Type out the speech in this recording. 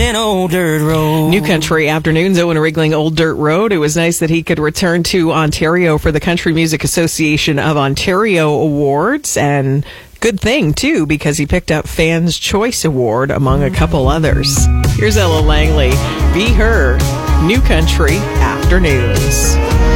wriggling old dirt road. New Country Afternoons, Owen Wriggling Old Dirt Road. It was nice that he could return to Ontario for the Country Music Association of Ontario Awards, and good thing, too, because he picked up Fans' Choice Award among a couple others. Here's Ella Langley, Be Her, New Country Afternoons.